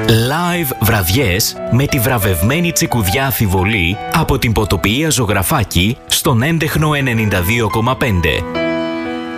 Live βραδιές με τη βραβευμένη Τσικουδιά Αφιβολή από την Ποτοποιία Ζωγραφάκη στον έντεχνο 92,5.